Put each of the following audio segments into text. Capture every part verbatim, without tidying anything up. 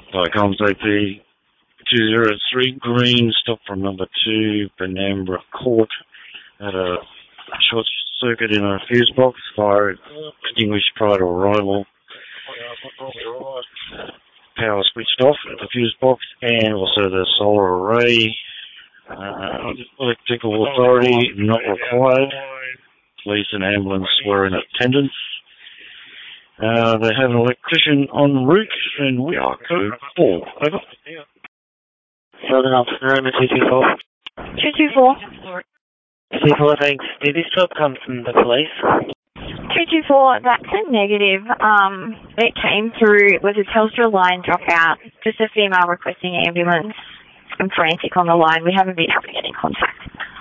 Comms A P two zero three Green, stop from number two, Benambra Court. Had a short circuit in a fuse box, fire extinguished prior to arrival. Power switched off at the fuse box and also the solar array. Uh, electrical authority not required. Police and ambulance were in attendance. Uh, they have an electrician en route, and we are code four. Over. Southern Alpha Roman two two four. two two four. two four, thanks. Did this job come from the police? two two four, that's a negative. Um, it came through, it was a Telstra line dropout, just a female requesting ambulance. I'm frantic on the line. We haven't been able to get in contact.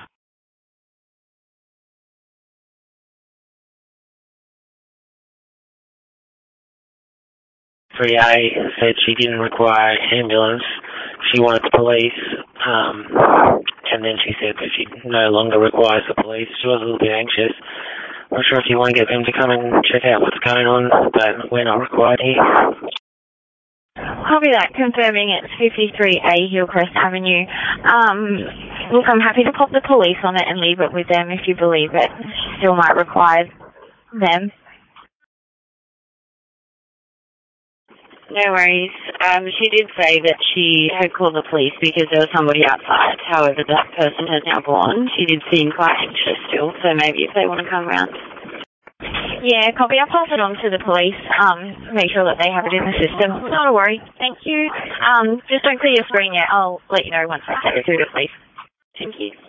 three A said she didn't require ambulance. She wanted the police, um, and then she said that she no longer requires the police. She was a little bit anxious. Not sure if you want to get them to come and check out what's going on, but we're not required here. Copy that, confirming it's fifty-three A Hillcrest Avenue. Um, look, I'm happy to pop the police on it and leave it with them if you believe it. Still might require them. No worries. Um, she did say that she had called the police because there was somebody outside. However, that person has now gone. She did seem quite anxious still, so maybe if they want to come around. Yeah, copy. I'll pass it on to the police. Um, make sure that they have it in the system. Not a worry. Thank you. Um, just don't clear your screen yet. I'll let you know once I take it through the police. Thank you.